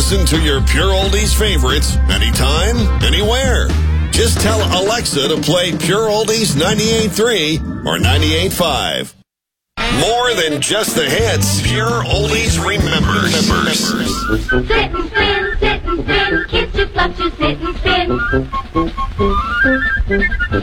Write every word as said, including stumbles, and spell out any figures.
listen to your Pure Oldies favorites anytime, anywhere. Just tell Alexa to play Pure Oldies ninety-eight point three or ninety-eight point five. More than just the hits, Pure Oldies remembers. Sit and spin, sit and spin, kids just love to sit and spin.